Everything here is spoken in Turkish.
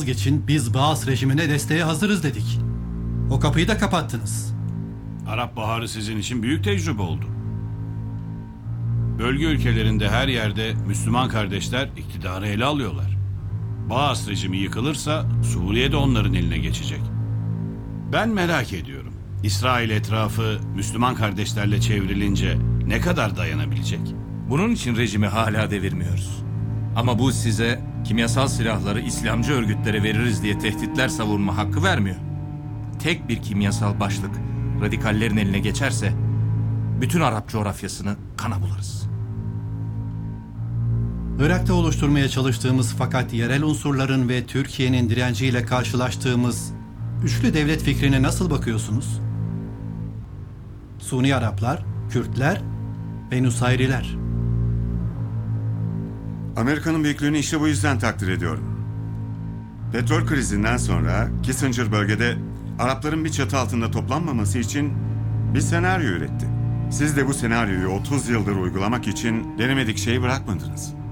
vazgeçin, biz Baas rejimine desteğe hazırız dedik. O kapıyı da kapattınız. Arap Baharı sizin için büyük tecrübe oldu. Bölge ülkelerinde her yerde Müslüman kardeşler iktidarı ele alıyorlar. Baas rejimi yıkılırsa Suriye de onların eline geçecek. Ben merak ediyorum. İsrail etrafı Müslüman kardeşlerle çevrilince ne kadar dayanabilecek? Bunun için rejimi hala devirmiyoruz. Ama bu size kimyasal silahları İslamcı örgütlere veririz diye tehditler savunma hakkı vermiyor. Tek bir kimyasal başlık radikallerin eline geçerse bütün Arap coğrafyasını kana bularız. Irak'ta oluşturmaya çalıştığımız fakat yerel unsurların ve Türkiye'nin direnciyle karşılaştığımız üçlü devlet fikrine nasıl bakıyorsunuz? Suni Araplar, Kürtler ve Nusayriler. Amerika'nın büyüklüğünü işte bu yüzden takdir ediyorum. Petrol krizinden sonra Kissinger bölgede Arapların bir çatı altında toplanmaması için bir senaryo üretti. Siz de bu senaryoyu 30 yıldır uygulamak için denemedik şeyi bırakmadınız.